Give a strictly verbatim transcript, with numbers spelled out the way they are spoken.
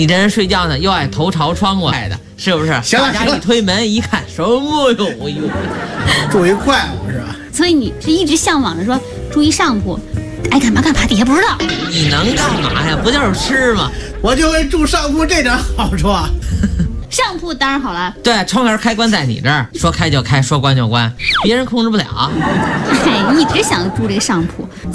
你这人睡觉呢又爱头朝窗过来的，是不是？ 行了， 大家一推门一看，什么哟？哎呦， 住一快活是吧？ 所以你是一直向往着说住一上铺，爱干嘛干嘛，底下不知道。 你能干嘛呀？不就是吃吗？ 我就会住上铺这点好处啊。 上铺当然好了， 对，窗帘开关在你这儿，说开就开，说关就关，别人控制不了。 哎，一直想住这个上铺。